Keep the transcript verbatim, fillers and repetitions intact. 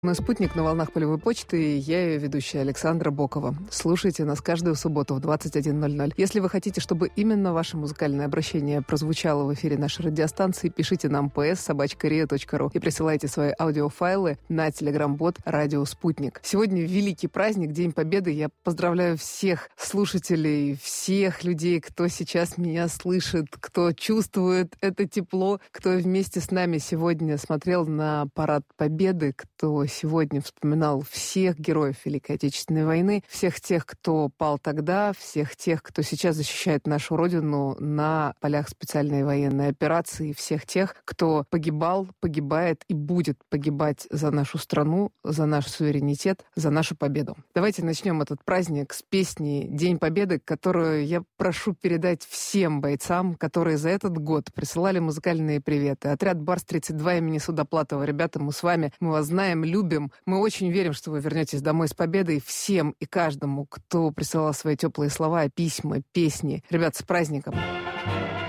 Мы «Спутник» на волнах полевой почты, и я ее ведущая Александра Бокова. Слушайте нас каждую субботу в двадцать один ноль ноль. Если вы хотите, чтобы именно ваше музыкальное обращение прозвучало в эфире нашей радиостанции, пишите нам пэ эс собака риа точка ру и присылайте свои аудиофайлы на телеграм-бот «Радио Спутник». Сегодня великий праздник, День Победы. Я поздравляю всех слушателей, всех людей, кто сейчас меня слышит, кто чувствует это тепло, кто вместе с нами сегодня смотрел на Парад Победы, кто сегодня вспоминал всех героев Великой Отечественной войны, всех тех, кто пал тогда, всех тех, кто сейчас защищает нашу Родину на полях специальной военной операции, всех тех, кто погибал, погибает и будет погибать за нашу страну, за наш суверенитет, за нашу победу. Давайте начнем этот праздник с песни «День Победы», которую я прошу передать всем бойцам, которые за этот год присылали музыкальные приветы. Отряд Барс тридцать два имени Судоплатова. Ребята, мы с вами, мы вас знаем, любим. Мы очень верим, что вы вернетесь домой с победой. Всем и каждому, кто присылал свои теплые слова, письма, песни. Ребят, с праздником!